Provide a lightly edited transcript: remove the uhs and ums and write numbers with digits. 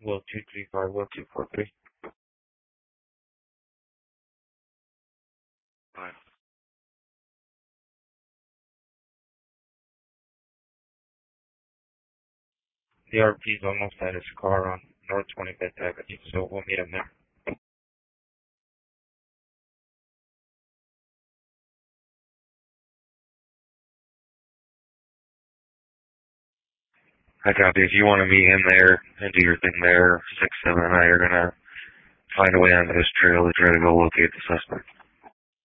Will 235, Will 243. Alright. The RP's almost at his car on North 25th Avenue, so we'll meet him there. I copy. If you want to meet him there and do your thing there, 6, 7, and I are going to find a way onto this trail to try to go locate the suspect.